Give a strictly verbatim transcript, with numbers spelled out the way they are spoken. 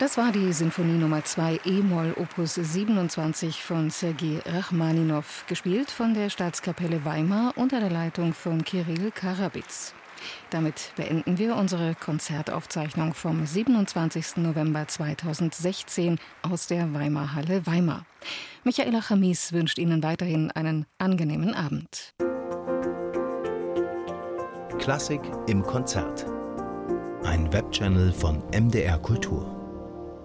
Das war die Sinfonie Nummer zwei E-Moll Opus siebenundzwanzig von Sergei Rachmaninow, gespielt von der Staatskapelle Weimar unter der Leitung von Kirill Karabitz. Damit beenden wir unsere Konzertaufzeichnung vom siebenundzwanzigsten November zweitausendsechzehn aus der Weimarhalle Weimar. Michaela Chamis wünscht Ihnen weiterhin einen angenehmen Abend. Klassik im Konzert. Ein Webchannel von M D R Kultur.